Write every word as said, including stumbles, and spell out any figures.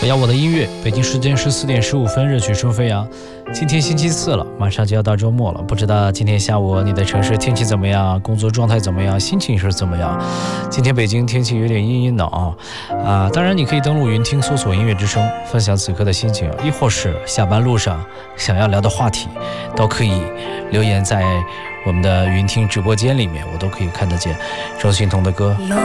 我要我的音乐，北京时间十四点十五分，热曲声飞扬。今天星期四了，马上就要到周末了，不知道今天下午你的城市天气怎么样，工作状态怎么样，心情是怎么样？今天北京天气有点阴阴的啊啊！当然你可以登录云听搜索音乐之声，分享此刻的心情，亦或是下班路上想要聊的话题，都可以留言在我们的云听直播间里面，我都可以看得见周信彤的歌。